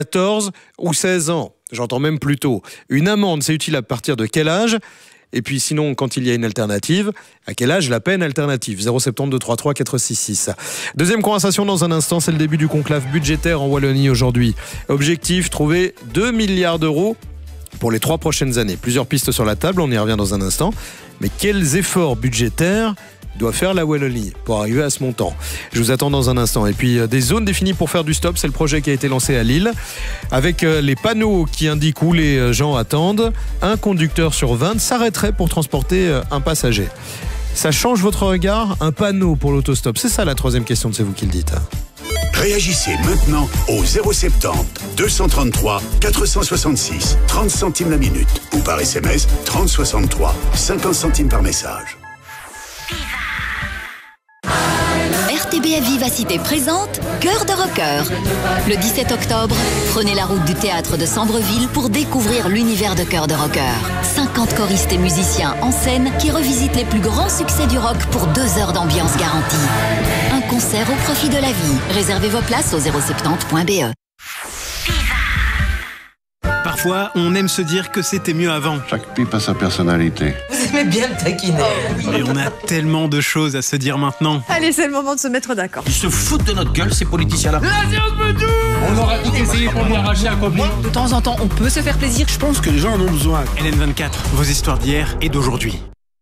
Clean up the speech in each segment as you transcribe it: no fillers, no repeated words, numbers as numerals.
14 ou 16 ans. J'entends même plus tôt. Une amende, c'est utile à partir de quel âge ? Et puis sinon, quand il y a une alternative, à quel âge la peine alternative ? 072 33 466. Deuxième conversation dans un instant, c'est le début du conclave budgétaire en Wallonie aujourd'hui. Objectif, trouver 2 milliards d'euros pour les 3 prochaines années. Plusieurs pistes sur la table, on y revient dans un instant. Mais quels efforts budgétaires doit faire la Wallonie pour arriver à ce montant? Je vous attends dans un instant. Et puis des zones définies pour faire du stop, c'est le projet qui a été lancé à Lille avec les panneaux qui indiquent où les gens attendent. Un conducteur sur 20 s'arrêterait pour transporter un passager. Ça change votre regard? Un panneau pour l'autostop, c'est ça la troisième question, c'est vous qui le dites. Réagissez maintenant au 070 233 466 30 centimes la minute ou par SMS 3063 50 centimes par message. RTBF Vivacité présente Cœur de Rocker. Le 17 octobre, prenez la route du théâtre de Sambreville pour découvrir l'univers de Cœur de Rocker. 50 choristes et musiciens en scène qui revisitent les plus grands succès du rock pour 2 heures d'ambiance garantie. Un concert au profit de la vie. Réservez vos places au 070.be. Parfois, on aime se dire que c'était mieux avant. Chaque pipe a sa personnalité. Vous aimez bien me taquiner. Mais on a tellement de choses à se dire maintenant. Allez, c'est le moment de se mettre d'accord. Ils se foutent de notre gueule, ces politiciens-là. On aura tout essayé pour lui arracher un copie. De temps en temps, on peut se faire plaisir. Je pense que les gens en ont besoin. LN24, vos histoires d'hier et d'aujourd'hui.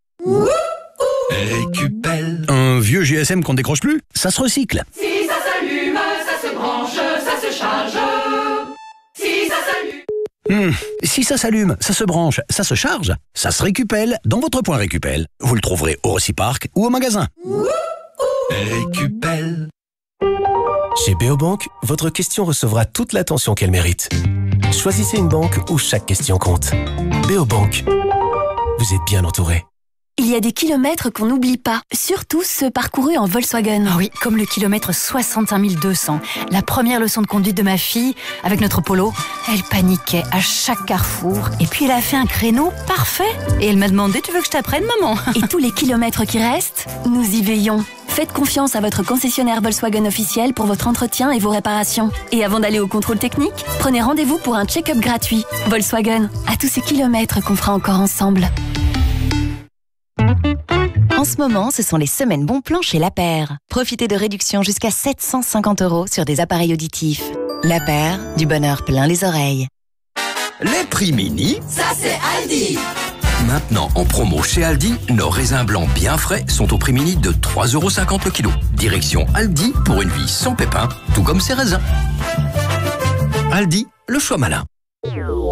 Récupelle. Un vieux GSM qu'on décroche plus, ça se recycle. Si ça s'allume, ça se branche, ça se charge. Si ça s'allume. Si ça s'allume, ça se branche, ça se charge, ça se récupère dans votre point Récupel. Vous le trouverez au Reciparc ou au magasin. Récupelle. Chez Beobank, votre question recevra toute l'attention qu'elle mérite. Choisissez une banque où chaque question compte. Beobank. Vous êtes bien entouré. Il y a des kilomètres qu'on n'oublie pas, surtout ceux parcourus en Volkswagen. Ah oui, comme le kilomètre 65 200. La première leçon de conduite de ma fille, avec notre Polo, elle paniquait à chaque carrefour. Et puis elle a fait un créneau parfait. Et elle m'a demandé, tu veux que je t'apprenne, maman? Et tous les kilomètres qui restent, nous y veillons. Faites confiance à votre concessionnaire Volkswagen officiel pour votre entretien et vos réparations. Et avant d'aller au contrôle technique, prenez rendez-vous pour un check-up gratuit. Volkswagen, à tous ces kilomètres qu'on fera encore ensemble. En ce moment, ce sont les semaines bons plans chez La Paire. Profitez de réductions jusqu'à 750 € sur des appareils auditifs. La Paire, du bonheur plein les oreilles. Les prix mini, Ça c'est Aldi. Maintenant en promo chez Aldi, nos raisins blancs bien frais sont au prix mini de 3,50 € le kilo. Direction Aldi pour une vie sans pépins, tout comme ses raisins. Aldi, le choix malin.